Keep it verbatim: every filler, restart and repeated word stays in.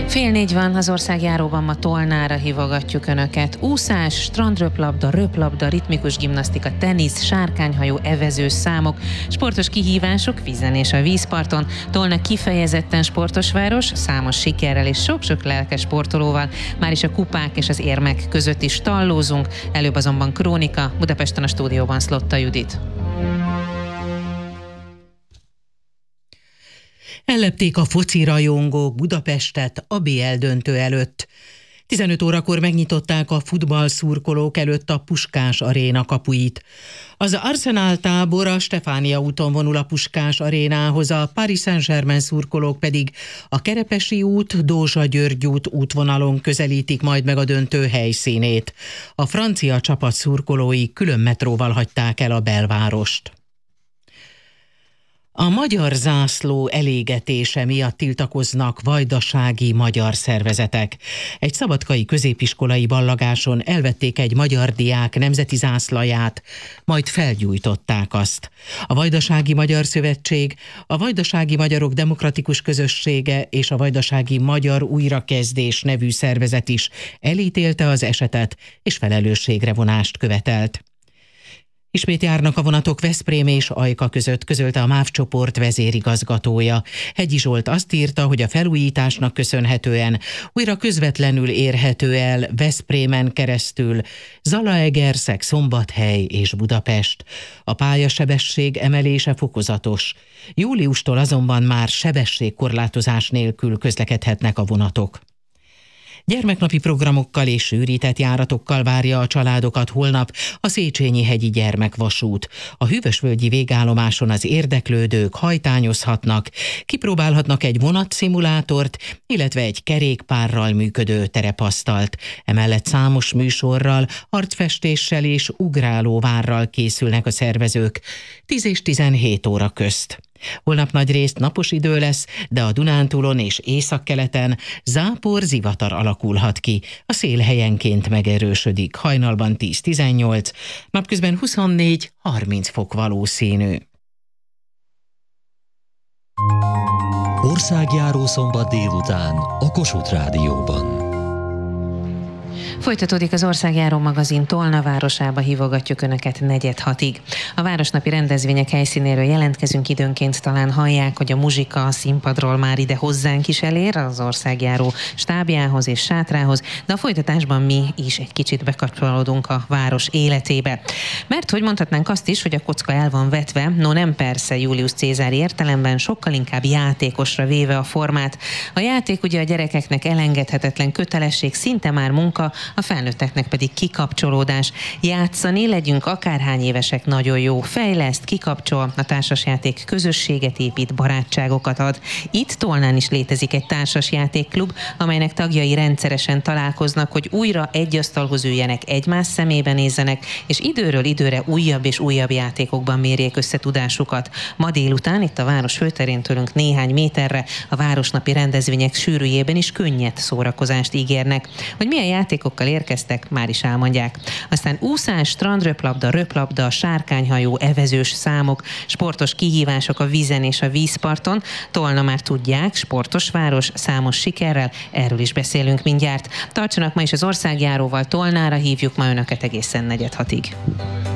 Fél négy van, az országjáróban ma Tolnára hívogatjuk Önöket. Úszás, strandröplabda, röplabda, ritmikus gimnasztika, tenisz, sárkányhajó, evezős számok, sportos kihívások vízen és a vízparton. Tolna kifejezetten sportos város, számos sikerrel és sok-sok lelkes sportolóval. Már is a kupák és az érmek között is tallózunk, előbb azonban krónika, Budapesten a stúdióban Szlotta Judit. Ellepték a foci rajongók Budapestet a bé el döntő előtt. tizenöt órakor megnyitották a futballszurkolók előtt a Puskás Aréna kapuit. Az Arsenal tábor a Stefánia úton vonul a Puskás Arénához, a Paris Saint-Germain szurkolók pedig a Kerepesi út, Dózsa-György út útvonalon közelítik majd meg a döntő helyszínét. A francia csapat szurkolói külön metróval hagyták el a belvárost. A magyar zászló elégetése miatt tiltakoznak vajdasági magyar szervezetek. Egy szabadkai középiskolai ballagáson elvették egy magyar diák nemzeti zászlaját, majd felgyújtották azt. A Vajdasági Magyar Szövetség, a Vajdasági Magyarok Demokratikus Közössége és a Vajdasági Magyar Újrakezdés nevű szervezet is elítélte az esetet, és felelősségre vonást követelt. Ismét járnak a vonatok Veszprém és Ajka között, közölte a MÁV csoport vezérigazgatója. Hegyi Zsolt azt írta, hogy a felújításnak köszönhetően újra közvetlenül érhető el Veszprémen keresztül Zalaegerszeg, Szombathely és Budapest. A pályasebesség emelése fokozatos. Júliustól azonban már sebességkorlátozás nélkül közlekedhetnek a vonatok. Gyermeknapi programokkal és sűrített járatokkal várja a családokat holnap a Széchenyi-hegyi gyermekvasút. A hűvösvölgyi végállomáson az érdeklődők hajtányozhatnak, kipróbálhatnak egy vonatszimulátort, illetve egy kerékpárral működő terepasztalt. Emellett számos műsorral, arcfestéssel és ugrálóvárral készülnek a szervezők tíz és tizenhét óra közt. Holnap nagyrészt napos idő lesz, de a Dunántúlon és északkeleten zápor, zivatar alakulhat ki. A szél helyenként megerősödik, hajnalban tíz-tizennyolc, napközben huszonnégy-harminc fok valószínű. Országjáró szombat délután a Kossuth Rádióban. Folytatódik az Országjáró magazin Tolna városába, hívogatjuk Önöket negyed hatig. A városnapi rendezvények helyszínéről jelentkezünk, időnként talán hallják, hogy a muzsika a színpadról már ide hozzánk is elér, az Országjáró stábjához és sátrához, de a folytatásban mi is egy kicsit bekapcsolódunk a város életébe. Mert hogy mondhatnánk azt is, hogy a kocka el van vetve, no nem persze Julius Cézári értelemben, sokkal inkább játékosra véve a formát. A játék ugye a gyerekeknek elengedhetetlen kötelesség, szinte már munka, a felnőtteknek pedig kikapcsolódás. Játszani, legyünk akárhány évesek, nagyon jó. Fejleszt, kikapcsol, a társasjáték közösséget épít, barátságokat ad. Itt Tolnán is létezik egy társasjátékklub, amelynek tagjai rendszeresen találkoznak, hogy újra egy asztalhoz üljenek, egymás szemébe nézzenek, és időről időre újabb és újabb játékokban mérjék össze tudásukat. Ma délután itt a város főterén tőlünk néhány méterre a városnapi rendezvények sűrűjében is könnyed szórakozást ígérnek. Hogy milyen játékokkal érkeztek, már is elmondják. Aztán úszás, strandröplabda, röplabda, sárkányhajó, evezős számok, sportos kihívások a vízen és a vízparton. Tolna már tudják, sportos város, számos sikerrel, erről is beszélünk mindjárt. Tartsanak ma is az Országjáróval, Tolnára hívjuk ma Önöket egészen negyed hatig.